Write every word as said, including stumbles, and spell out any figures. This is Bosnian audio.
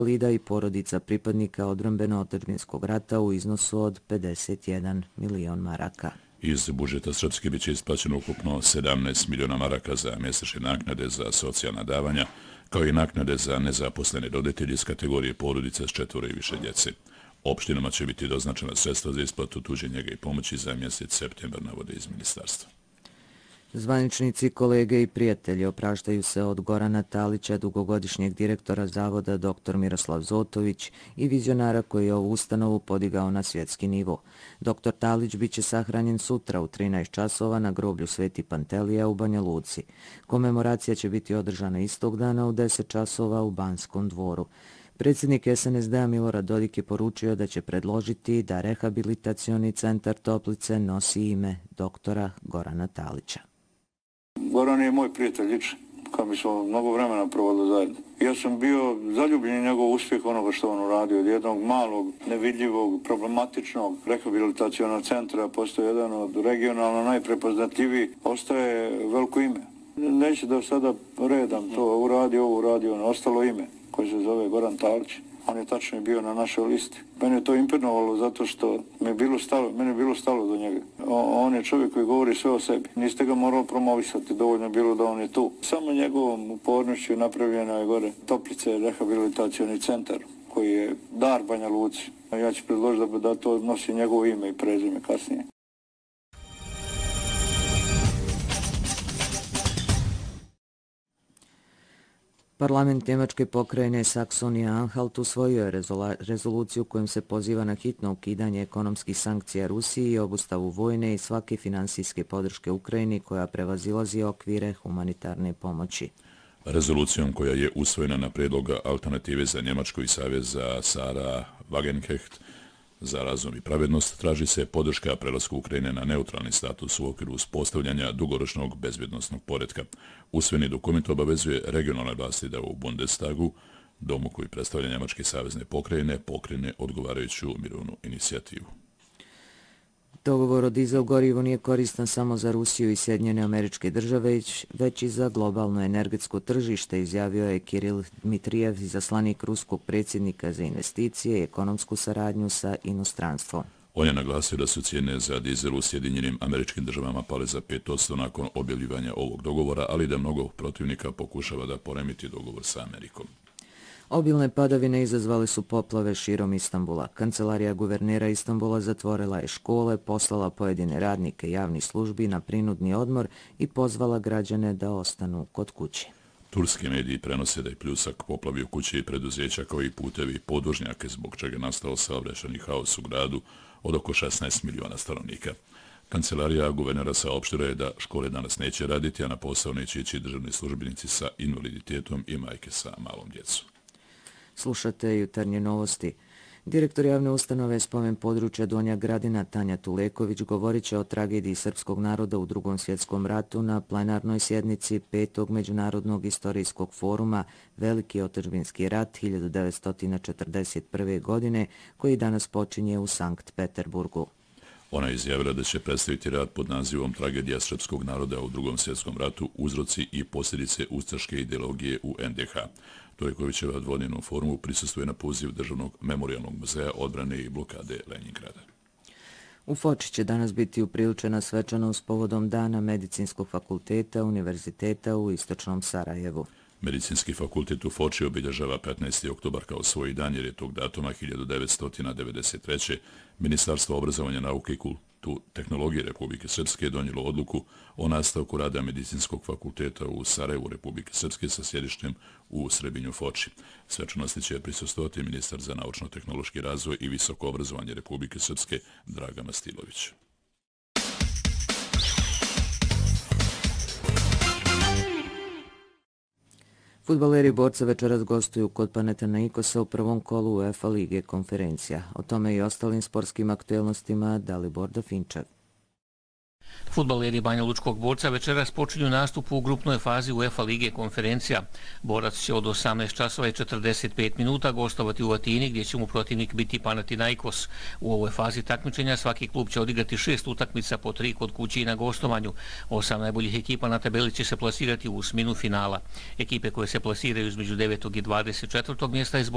invalida i porodica pripadnika odbrambeno-otadžbinskog rata u iznosu od pedeset jedan milion maraka. Iz budžeta Srpske bit će isplaćeno ukupno sedamnaest miliona maraka za mjesečne naknade za socijalna davanja, kao i naknade za nezaposlene roditelje iz kategorije porodica s četvoro i više djece. Opštinama će biti doznačena sredstva za isplatu tuđe njege i pomoći za mjesec septembar, navode iz ministarstva. Zvaničnici, kolege i prijatelji opraštaju se od Gorana Talića, dugogodišnjeg direktora zavoda doktor Miroslav Zotović i vizionara koji je ovu ustanovu podigao na svjetski nivo. doktor Talić biće sahranjen sutra u trinaest časova na groblju Sveti Pantelija u Banja Luci. Komemoracija će biti održana istog dana u deset časova u Banskom dvoru. Predsjednik es en es de a Milorad Dodik je poručio da će predložiti da rehabilitacioni centar Toplice nosi ime doktora Gorana Talića. Goran je moj prijatelj ličan, kao mi smo mnogo vremena provodili zajedno. Ja sam bio zaljubljen u njegov uspjeh onoga što on uradio. Od jednog malog, nevidljivog, problematičnog rehabilitacionog centra postoje jedan od regionalno najprepoznatljiviji, ostaje veliko ime. Neće da sada redam to, uradio ovo, uradio ono, ostalo ime koje se zove Goran Talić. On je tačno bio na našoj listi. Mene je to imponovalo zato što me je bilo stalo, mene je bilo stalo do njega. O, on je čovjek koji govori sve o sebi. Niste ga morali promovisati, dovoljno je bilo da on je tu. Samo njegovom upornošću napravljeno je gore Toplice rehabilitacioni centar koji je dar Banja Luci. Ja ću predložiti da, da to nosi njegovo ime i prezime kasnije. Parlament Njemačke pokrajine Saksonija-Anhalt usvojio je rezoluciju kojom se poziva na hitno ukidanje ekonomskih sankcija Rusiji i obustavu vojne i svake finansijske podrške Ukrajini koja prevazilazi okvire humanitarne pomoći. Rezolucijom koja je usvojena na predlog Alternative za Njemačko i Saveza Sara Wagenknecht za razum i pravednost traži se podrška prelasku Ukrajine na neutralni status u okviru uspostavljanja dugoročnog bezbjednosnog poretka. Usvojeni dokument obavezuje regionalne vlasti da u Bundestagu, domu koji predstavlja Njemačke savezne pokrajine, pokrene odgovarajuću mirovnu inicijativu. Dogovor o dizel gorivu nije koristan samo za Rusiju i Sjedinjene Američke Države, već i za globalno energetsko tržište, izjavio je Kiril Dmitrijev, izaslanik ruskog predsjednika za investicije i ekonomsku saradnju sa inostranstvom. On je naglasio da su cijene za dizel u Sjedinjenim Američkim Državama pale za pet posto nakon objavljivanja ovog dogovora, ali da mnogo protivnika pokušava da poremeti dogovor sa Amerikom. Obilne padavine izazvale su poplave širom Istanbula. Kancelarija guvernera Istanbula zatvorila je škole, poslala pojedine radnike javnih službi na prinudni odmor i pozvala građane da ostanu kod kuće. Turski mediji prenose da je pljusak poplavio kuće i preduzeća kao i putevi i podvožnjake, zbog čega je nastao saobraćajni haos u gradu od oko šesnaest miliona stanovnika. Kancelarija guvernera saopštila je da škole danas neće raditi, a na posao neće ići državni službenici sa invaliditetom i majke sa malom djecom. Slušate Jutarnje novosti. Direktor javne ustanove Spomen područja Donja Gradina Tanja Tuleković govorit će o tragediji srpskog naroda u Drugom svjetskom ratu na plenarnoj sjednici petog Međunarodnog istorijskog foruma Veliki otadžbinski rat hiljadu devetsto četrdeset prve. godine koji danas počinje u Sankt Peterburgu. Ona je izjavila da će predstaviti rad pod nazivom Tragedija srpskog naroda u Drugom svjetskom ratu, uzroci i posljedice ustaške ideologije u en de ha. Tulekovićeva dvodnevnom forumu prisustvuje na poziv Državnog memorijalnog muzeja odbrane i blokade Leningrada. U Foči će danas biti upriličena svečanost povodom Dana Medicinskog fakulteta Univerziteta u Istočnom Sarajevu. Medicinski fakultet u Foči obilježava petnaesti oktobar kao svoj dan jer je tog datuma hiljadu devetsto devedeset treće. Ministarstvo obrazovanja, nauke i tehnologije Republike Srpske donijelo odluku o nastavku rada Medicinskog fakulteta u Sarajevu Republike Srpske sa sjedištem u Srebinju Foči. Svečanosti će prisustvovati ministar za naučno-tehnološki razvoj i visoko obrazovanje Republike Srpske Dragan Mastilović. Fudbaleri Borca večeras gostuju kod Panathinaikosa u prvom kolu UEFA lige konferencija. O tome i ostalim sportskim aktuelnostima Dalibor Dafinčev. Fudbaleri Banja Lučkog Borca večeras počinju nastup u grupnoj fazi UEFA lige konferencija. Borac će od osamnaest časova i četrdeset pet minuta gostovati u Atini gdje će mu protivnik biti Panathinaikos. U ovoj fazi takmičenja svaki klub će odigrati šest utakmica po tri kod kuće i na gostovanju. Osam najboljih ekipa na tabeli će se plasirati u osminu finala. Ekipe koje se plasiraju između devetog i dvadeset četvrtog mjesta izbora